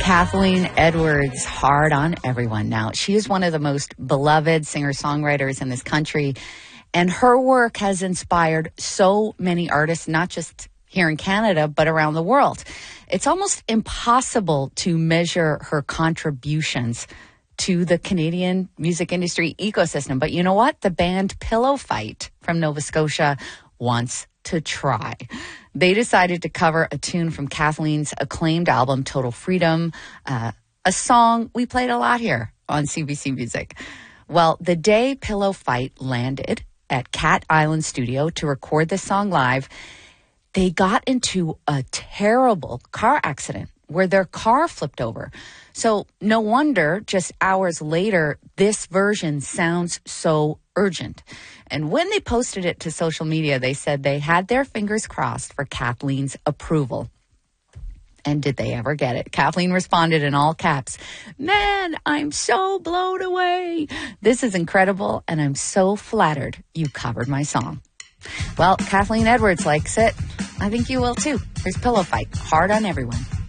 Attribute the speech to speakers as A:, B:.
A: Kathleen Edwards, hard on everyone. Now, she is one of the most beloved singer-songwriters in this country, and her work has inspired so many artists, not just here in Canada, but around the world. It's almost impossible to measure her contributions to the Canadian music industry ecosystem. But you know what? The band Pillow Fight from Nova Scotia wants to try. They decided to cover a tune from Kathleen's acclaimed album, Total Freedom, a song we played a lot here on CBC Music. Well, the day Pillow Fight landed at Cat Island Studio to record this song live, they got into a terrible car accident where their car flipped over. So no wonder just hours later, this version sounds so urgent. And when they posted it to social media, they said they had their fingers crossed for Kathleen's approval. And did they ever get it? Kathleen responded in all caps, "Man, I'm so blown away. This is incredible, and I'm so flattered you covered my song." Well, Kathleen Edwards likes it. I think you will too. Here's Pillow Fight, hard on everyone.